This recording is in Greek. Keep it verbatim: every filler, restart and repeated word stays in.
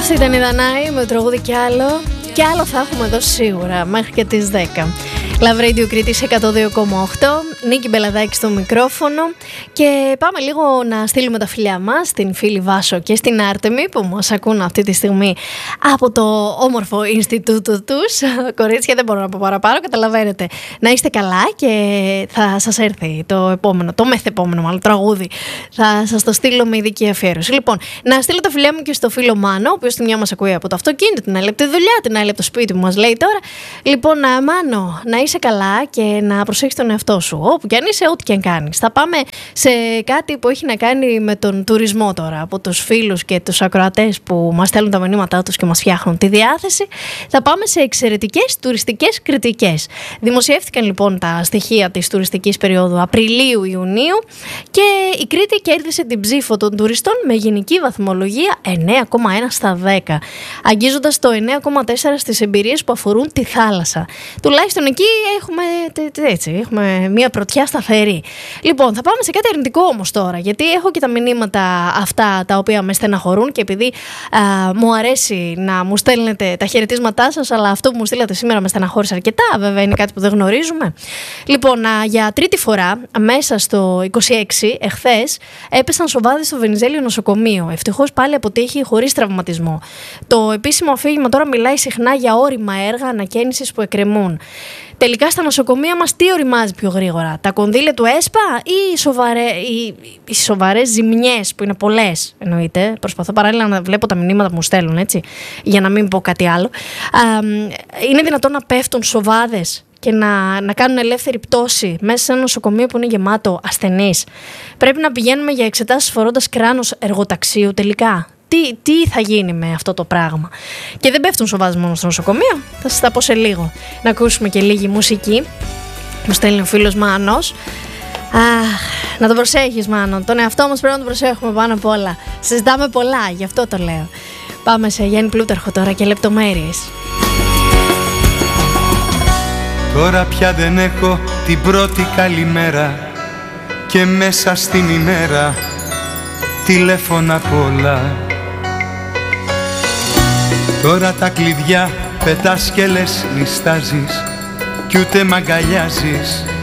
Αυτή ήταν η Δανάη με το τραγούδι κι άλλο. Κι άλλο θα έχουμε εδώ σίγουρα μέχρι και τις δέκα. Love Radio Κρήτης εκατό δύο κόμμα οκτώ, Νίκη Μπελαδάκη στο μικρόφωνο. Και πάμε λίγο να στείλουμε τα φιλιά μας στην φίλη Βάσο και στην Άρτεμη που μας ακούν αυτή τη στιγμή από το όμορφο Ινστιτούτο τους. Κορίτσια, δεν μπορώ να πω παραπάνω, καταλαβαίνετε. Να είστε καλά και θα σας έρθει το επόμενο, το μεθεπόμενο μάλλον τραγούδι. Θα σας το στείλω με ειδική αφιέρωση. Λοιπόν, να στείλω τα φιλιά μου και στο φίλο Μάνο, ο οποίος τη μια μας ακούει από το αυτοκίνητο, την άλλη από τη δουλειά, την άλλη από το σπίτι που μας λέει τώρα. Λοιπόν, Μάνο, να είσαι καλά και να προσέχεις τον εαυτό σου. Όπου και αν είσαι, ό,τι και αν κάνεις. Θα πάμε σε κάτι που έχει να κάνει με τον τουρισμό τώρα. Από τους φίλους και τους ακροατές που μας στέλνουν τα μηνύματά τους και μας φτιάχνουν τη διάθεση, θα πάμε σε εξαιρετικές τουριστικές κριτικές. Δημοσιεύτηκαν λοιπόν τα στοιχεία της τουριστικής περίοδου Απριλίου-Ιουνίου και η Κρήτη κέρδισε την ψήφο των τουριστών με γενική βαθμολογία εννέα κόμμα ένα στα δέκα, αγγίζοντας το εννέα κόμμα τέσσερα στις εμπειρίες που αφορούν τη θάλασσα. Τουλάχιστον εκεί έχουμε, έτσι, έχουμε μια πρωτιά σταθερή. Λοιπόν, θα πάμε σε κάτι αρνητικό όμως τώρα, γιατί έχω και τα μηνύματα αυτά τα οποία με στεναχωρούν και επειδή α, μου αρέσει να μου στέλνετε τα χαιρετίσματά σας, αλλά αυτό που μου στείλατε σήμερα με στεναχώρησε αρκετά, βέβαια είναι κάτι που δεν γνωρίζουμε. Λοιπόν, α, για τρίτη φορά, μέσα στο είκοσι έξι, εχθές, έπεσαν σοβάδες στο Βενιζέλιο νοσοκομείο. Ευτυχώς πάλι αποτύχει χωρίς τραυματισμό. Το επίσημο αφήγημα τώρα μιλάει συχνά για όρημα έργα ανακαίνησης που εκκρεμούν. Τελικά στα νοσοκομεία μας τι οριμάζει πιο γρήγορα, τα κονδύλια του ΕΣΠΑ ή οι, σοβαρέ, οι, οι σοβαρές ζημιές που είναι πολλές, εννοείται. Προσπαθώ παράλληλα να βλέπω τα μηνύματα που μου στέλνουν, έτσι, για να μην πω κάτι άλλο. Α, είναι δυνατόν να πέφτουν σοβάδες και να, να κάνουν ελεύθερη πτώση μέσα σε ένα νοσοκομείο που είναι γεμάτο ασθενείς? Πρέπει να πηγαίνουμε για εξετάσεις φορώντας κράνος εργοταξίου τελικά? Τι, τι θα γίνει με αυτό το πράγμα? Και δεν πέφτουν σοβάδες μόνο στο νοσοκομείο. Θα σας τα πω σε λίγο. Να ακούσουμε και λίγη μουσική. Μου στέλνει ο φίλος Μάνος. Αχ, να τον προσέχεις, Μάνο. Τον εαυτό μας πρέπει να τον προσέχουμε πάνω απ' όλα. Συζητάμε πολλά, γι' αυτό το λέω. Πάμε σε Γιάννη Πλούταρχο τώρα και λεπτομέρειες. Τώρα πια δεν έχω την πρώτη καλημέρα και μέσα στην ημέρα τηλέφωνα πολλά. Τώρα τα κλειδιά πετάς και λες νιστάζεις κι ούτε μ' αγκαλιάζεις